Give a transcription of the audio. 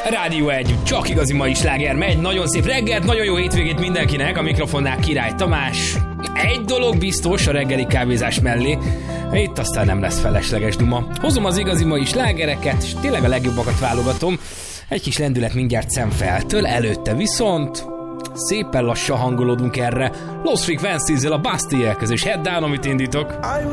Rádió 1, csak igazi mai sláger megy. Nagyon szép reggelt, nagyon jó hétvégét mindenkinek. A mikrofonnál Király Tamás. Egy dolog biztos a reggeli kávézás mellé, itt aztán nem lesz felesleges duma. Hozom az igazi mai slágereket, és tényleg a legjobbakat válogatom. Egy kis lendület mindjárt szemfeltől, előtte viszont szépen lassan hangolódunk erre. Lost Frequencies-zel a Bastille-hez és Head Down, amit indítok.